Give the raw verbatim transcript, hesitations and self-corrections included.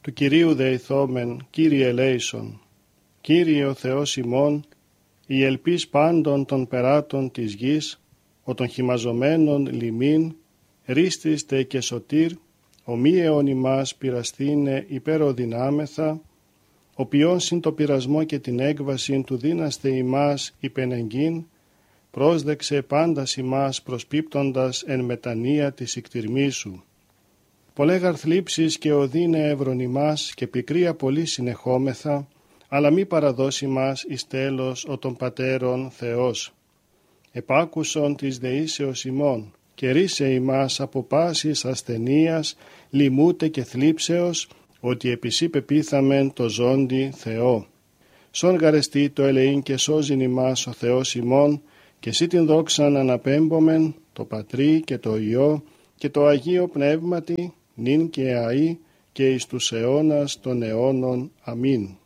Του Κυρίου δεηθόμεν, Κύριε ελέησον. Κύριε ο Θεός ημών, η ελπίς πάντων των περάτων της γης, ο των χυμαζομένων λιμήν, ρίστιστε και σωτήρ, ομοίαιον ημάς πειραστήνε υπεροδυνάμεθα, ο ποιόν συν το πειρασμό και την έκβαση του δίναστε ημάς υπενεγγύν, πρόσδεξε πάντας ημάς προσπίπτοντας εν μετανία της ικτυρμής σου. Πολλέγαρ θλίψεις και οδύνε εύρων ημάς και πικρία πολύ συνεχόμεθα, αλλά μη παραδώσει μας εις τέλος ο των πατέρων Θεός. Επάκουσον της δεήσεως ημών, και ρίσε ημάς από πάσης ασθενείας, λιμούτε και θλίψεως, ότι επισή πεπίθαμεν το ζώντι Θεό. Σον γαρεστεί το ελεήν και σώζειν ημάς ο Θεός ημών, και εσύ την δόξαν αναπέμπομεν, το Πατρί και το Υιό και το Αγίο Πνεύματι, νυν και αεί και εις τους αιώνας των αιώνων. Αμήν.